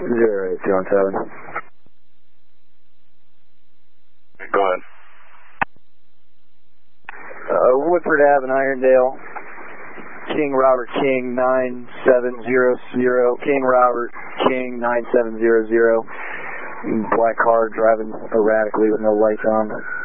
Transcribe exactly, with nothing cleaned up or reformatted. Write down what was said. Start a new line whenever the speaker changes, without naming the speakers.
Zero eight two one seven.
Go ahead.
Uh, Woodford Avenue, Irondale. King Robert King nine seven zero zero. King Robert King nine seven zero zero. Black car driving erratically with no lights on.